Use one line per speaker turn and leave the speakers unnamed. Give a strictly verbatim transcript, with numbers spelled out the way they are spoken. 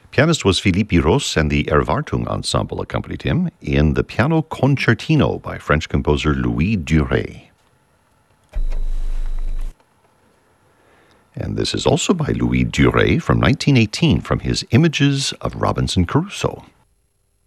Pianist was Philippe Ros, and the Erwartung Ensemble accompanied him in the Piano Concertino by French composer Louis Duret. And this is also by Louis Duret from nineteen eighteen from his Images of Robinson Crusoe.